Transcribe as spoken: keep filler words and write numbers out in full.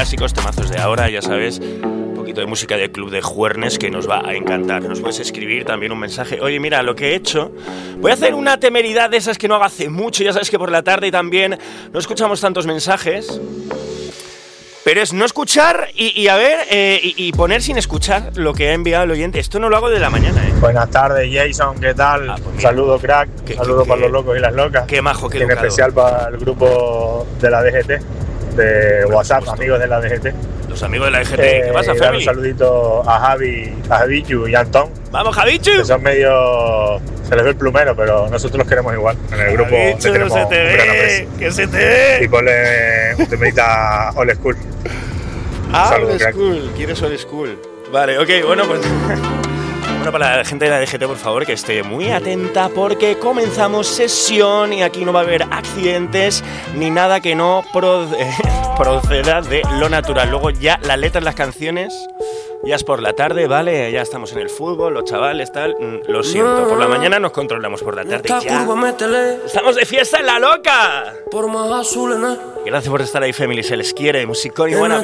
clásicos, temazos de ahora, ya sabes. De música del Club de Juernes que nos va a encantar. Nos puedes escribir también un mensaje. Oye, mira, lo que he hecho, voy a hacer una temeridad de esas que no hago hace mucho. Ya sabes que por la tarde también no escuchamos tantos mensajes, pero es no escuchar y, y a ver, eh, y, y poner sin escuchar lo que ha enviado el oyente. Esto no lo hago de la mañana, ¿eh? Buenas tardes, Jason, ¿qué tal? Ah, pues un saludo, crack. Qué, un saludo qué, para qué, los locos y las locas. Qué majo, qué en educado. especial para el grupo de la D G T, de bueno, WhatsApp, amigos de la D G T. Los amigos de la D G T, eh, ¿qué pasa, Femi? Femi? Un saludito a Javi, a Javichu y a Antón. ¡Vamos, Javichu! Que son medio... Se les ve el plumero, pero nosotros los queremos igual. En el grupo Javichu, le tenemos se te un gran ve, aprecio. que se te ve. Y ponle un temita old school. Ah, Saludo, old crack. school, quieres old school. Vale, ok, bueno, pues... Bueno, para la gente de la D G T, por favor, que esté muy atenta porque comenzamos sesión y aquí no va a haber accidentes ni nada que no pro- proceda de lo natural. Luego ya las letras, las canciones, ya es por la tarde, ¿vale? Ya estamos en el fútbol, los chavales, tal. Lo siento, por la mañana nos controlamos, por la tarde ya. Estamos de fiesta en La Loca. Por más azul, ¿no? Gracias por estar ahí, Family, se les quiere, musicón y buena